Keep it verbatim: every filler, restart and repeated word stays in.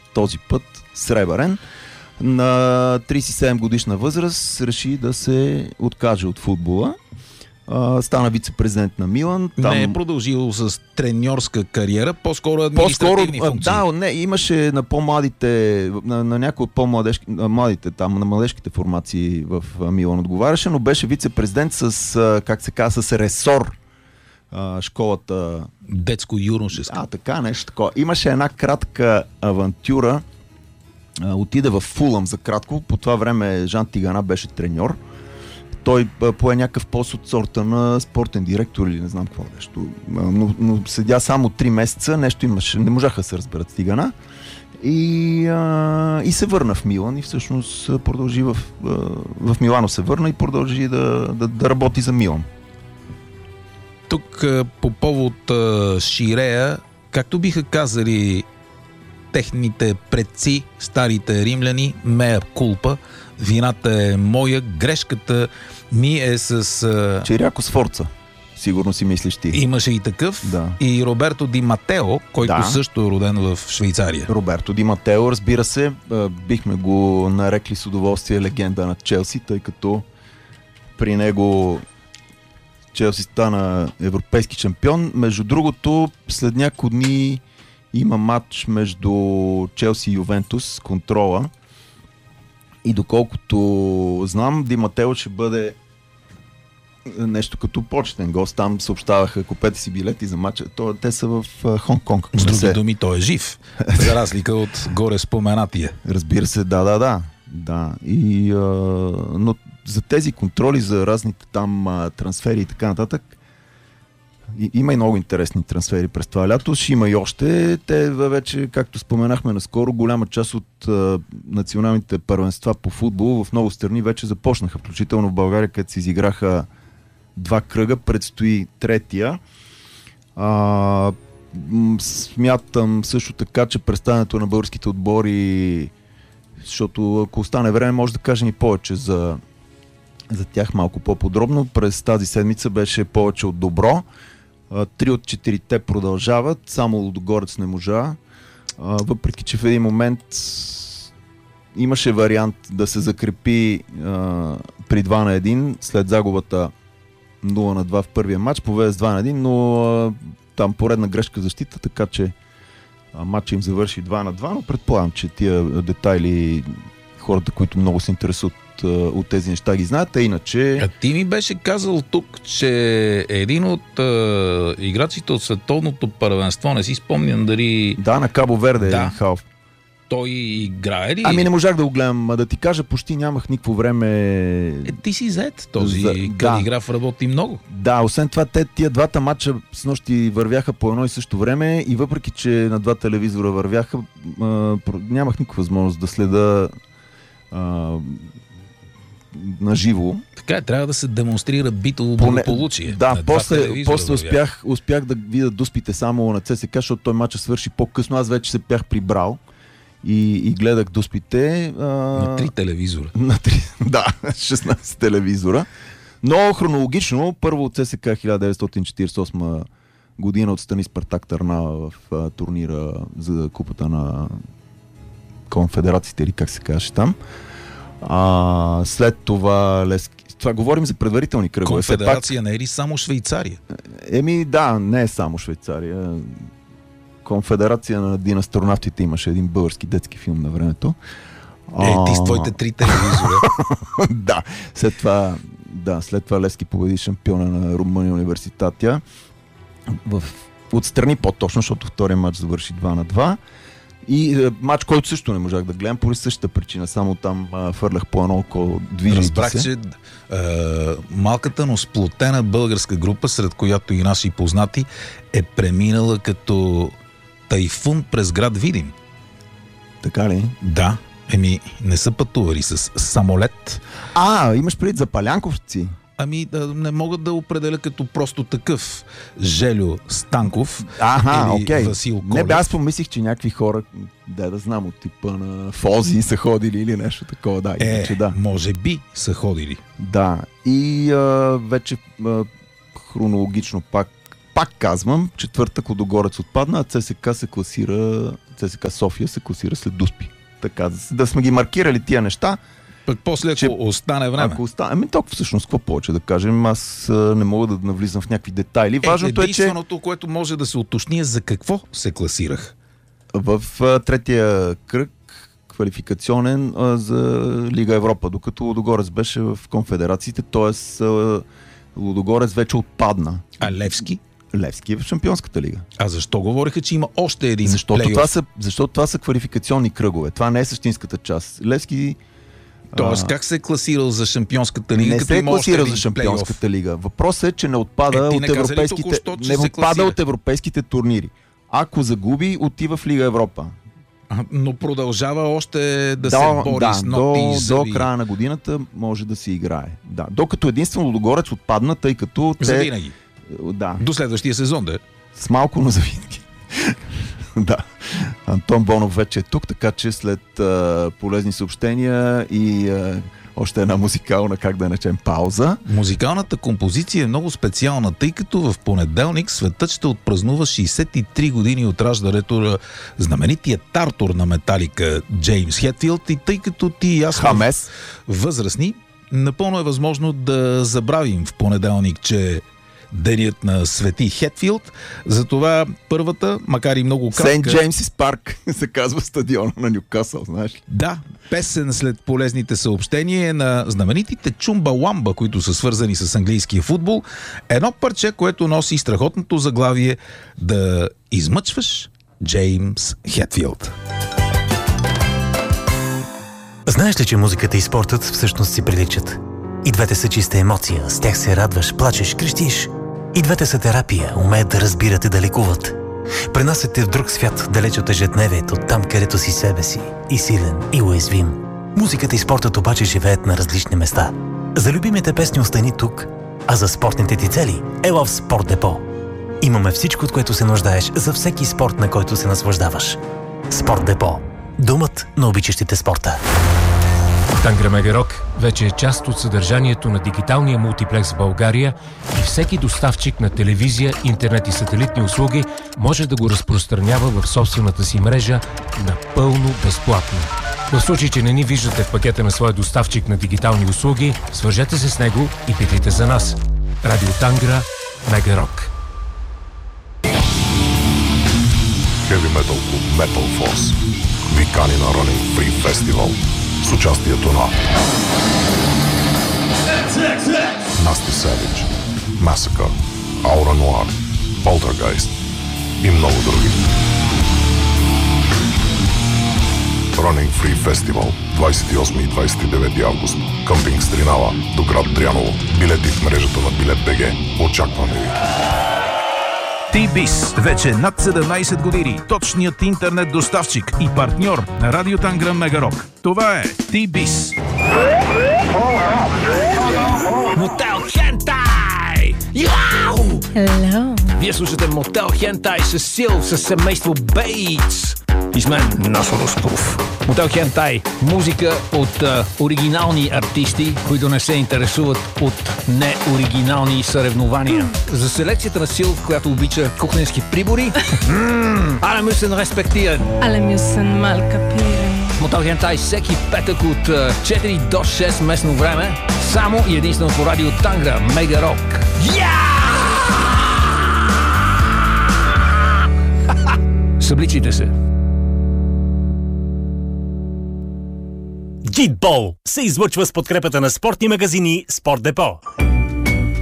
този път сребърен. На трийсет и седем годишна възраст реши да се откаже от футбола. Uh, стана вице-президент на Милан. Там... Не е продължил с треньорска кариера, по-скоро административни по-скоро, функции. Да, не, имаше на по-младите, на, на някои от по-младите, там, на младежките формации в Милан отговаряше, но беше вице-президент с, как се казва, с ресор. Uh, школата... Детско-юношеска. А, така, нещо такова. Имаше една кратка авантюра. Uh, отиде в Фулъм за кратко. По това време Жан Тигана беше треньор. Той пое някакъв пост от сорта на спортен директор или не знам какво нещо. Но, но седя само три месеца, нещо имаше, не можаха да се разберат Тигана. И, а, и се върна в Милан и всъщност продължи в, в Милано се върна и продължи да, да, да работи за Милан. Тук по повод Ширея, както биха казали техните предци, старите римляни, мея кулпа, вината е моя, грешката ми е с... Чиряко Сфорца, сигурно си мислиш ти. Имаше и такъв. Да. И Роберто Ди Матео, който да. също е роден в Швейцария. Роберто Ди Матео, разбира се, бихме го нарекли с удоволствие легенда на Челси, тъй като при него Челси стана европейски шампион. Между другото, след няколко дни има матч между Челси и Ювентус, контрола. И доколкото знам, Ди Матео ще бъде нещо като почетен гост. Там съобщаваха, купете си билети за матча. То, те са в Хонг-Конг. С други думи, той е жив. За разлика от горе споменатия. Разбира се, да, да, да. да. И, а, но за тези контроли, за разните там а, трансфери и така нататък, и, има и много интересни трансфери през това лято. Ще има и още. Те вече, както споменахме наскоро, голяма част от а, националните първенства по футбол в много страни вече започнаха. Включително в България, където се изиграха два кръга, предстои третия. А, смятам също така, че представянето на българските отбори, защото ако остане време, може да кажем и повече за, за тях малко по-подробно. През тази седмица беше повече от добро. Три от четирите продължават, само Лудогорец не можа. Въпреки че в един момент имаше вариант да се закрепи а, при два на едно след загубата нула на два в първия матч, поведе с два на едно, но а, там поредна грешка в защита, така че а, матчът им завърши два на два, но предполагам, че тия детайли хората, които много се интересуват от тези неща ги знаят, а иначе... А ти ми беше казал тук, че един от а, играчите от световното първенство, не си спомням дали... Да, на Кабо Верде да. е халф. Той играе ли? Ами не можах да го гледам, да ти кажа, почти нямах никакво време... Е, ти си зает, този За... калиграф да. Работи много. Да, освен това, те, тия двата матча с нощи вървяха по едно и също време и въпреки, че на два телевизора вървяха, а, нямах никаква възможност да следа а, на живо. Така е, трябва да се демонстрира битово благополучие. Да, после, после успях, успях да видя дуспите само на ЦСКА, защото той матчът свърши по-късно. Аз вече се бях прибрал и, и гледах дуспите. А... На три телевизора. На три, да, шестнайсет телевизора. Но хронологично, първо от ЦСКА хиляда деветстотин четирийсет и осма година отстрани Спартак Търнава в а, турнира за купата на конфедерациите или как се каже там. А, след това Лески... Това говорим за предварителни кръгове. Конфедерация не е ли само Швейцария? Еми да, не е само Швейцария. Конфедерация на династронавтите имаше един български детски филм на времето. Е, ти с твоите три телевизора. Да, след това да, след това Лески победи шампиона на Румъния университатия. В... Отстрани по-точно, защото втория матч завърши два на два. И е, матч, който също не можах да гледам, по същата причина. Само там а, фърлях по едно око, движейки се. Разбрах, че е, малката, но сплотена българска група, сред която и наши познати, е преминала като тайфун през град Видин. Така ли? Да. Еми, не са пътували с самолет. А, имаш предвид за палянковци? Ами, да, не могат да определя като просто такъв Желю Станков Аха, или окей. Васил Колев. Не бе, аз помислих, че някакви хора, да да знам, от типа на Фози са ходили или нещо такова. Да, е, че да. може би са ходили. Да, и а, вече а, хронологично пак, пак казвам, четвъртък Лудогорец отпадна, а ЦСКА се класира ЦСКА София се класира след Дуспи. Така, да сме ги маркирали тия неща. Пък после, ако че, остане време. Ако остане, ами толкова всъщност, какво повече да кажем, аз не мога да навлизам в някакви детайли. Важното е, че... Единственото, което може да се уточни е за какво се класирах. В а, третия кръг квалификационен а, за Лига Европа, докато Лудогорец беше в конфедерациите, т.е. Лудогорец вече отпадна. А Левски? Левски е в Шампионската лига. А защо говориха, че има още един защото плейоф? това, са, защото това са квалификационни кръгове. Това не е същинската част. Левски... Тоест, а... как се е класирал за Шампионската лига? Не като се е класирал за плейоф? Шампионската лига. Въпросът е, че не отпада, е, от, европейските... току-що, не отпада класира. от европейските турнири. Ако загуби, отива в Лига Европа. Но продължава още да до, се бори да, с ногти до, и зъби. До края на годината може да се играе. Да. Докато единствено Лудогорец отпадна, тъй като те... Завинаги. Да. До следващия сезон, да? С малко, но завинаги. Да. Антон Бонов вече е тук, така че след а, полезни съобщения и а, още една музикална, как да наречем, пауза. Музикалната композиция е много специална, тъй като в понеделник светът ще отпразнува шейсет и три години от раждането на знаменития тартор на Металика Джеймс Хетфилд, и тъй като ти и аз Хамес възрастни, напълно е възможно да забравим в понеделник, че денят на Свети Хетфилд. Затова първата, макар и много кратка... Сейнт Джеймсис парк се казва стадиона на Нюкасъл, знаеш ли? Да, песен след полезните съобщения на знаменитите Чумба-Ламба, които са свързани с английския футбол. Едно парче, което носи страхотното заглавие да измъчваш Джеймс Хетфилд. Знаеш ли, че музиката и спортът всъщност си приличат? И двете са чиста емоция, с тях се радваш, плачеш, крещиш. И двете са терапия, умеят да разбират и да лекуват. Пренасят те в друг свят, далеч от ежедневието, там където си себе си, и силен, и уязвим. Музиката и спортът обаче живеят на различни места. За любимите песни остани тук, а за спортните ти цели ела в Спорт Депо. Имаме всичко, от което се нуждаеш за всеки спорт, на който се наслаждаваш. Спорт Депо. Домът на обичащите спорта. Тангра Мега Рок вече е част от съдържанието на дигиталния мултиплекс в България и всеки доставчик на телевизия, интернет и сателитни услуги може да го разпространява в собствената си мрежа напълно безплатно. В случай, че не ни виждате в пакета на своя доставчик на дигитални услуги, свържете се с него и питайте за нас. Радио Тангра Мега Рок. Heavy Metal Club Metal Force ви кани на Running Free Festival с участието на Nasty Savage, Massacre, Aura Noir, Poltergeist и много други. Running Free Festival двадесет и осми и двадесет и девети август. Къмпинг Стринава до град Дряново. Билети в мрежата на Билет БГ. Очакваме ви! T-Biz. Вече над седемнадесет години. Точният интернет доставчик и партньор на Радио Тангра Мега Рок. Това е T-Biz. Мотел Хентай! Яу! Hello. Вие слушате Мотел Хентай с Сил, с семейство Бейтс. И с мен Насо Ростов. Мотел Хентай. Музика от а, оригинални артисти, които не се интересуват от неоригинални съревнования. За селекцията на Сил, която обича кухненски прибори. Alle müssen respektieren. Alle müssen mal kapieren. Мотел Хентай всеки петък от а, четири до шест местно време. Само и единствено по Радио Тангра Мега Рок. Събличите се. Гидбол се излъчва с подкрепата на спортни магазини Спорт Депо.